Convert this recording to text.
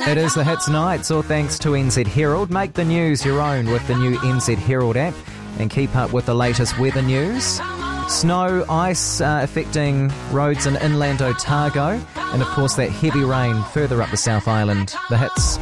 It is the Hits Nights, all thanks to NZ Herald. Make the news your own with the new NZ Herald app and keep up with the latest weather news. Snow, ice affecting roads in inland Otago, and of course that heavy rain further up the South Island. The Hits.